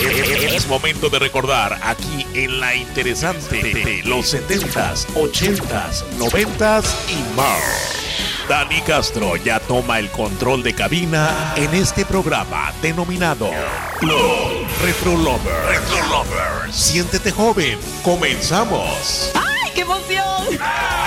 Es momento de recordar aquí en la interesante de los 70s, 80s, 90s y más. Dani Castro ya toma el control de cabina en este programa denominado Club Retro Lover. Retro Lover. Siéntete joven. Comenzamos. ¡Ay, qué emoción!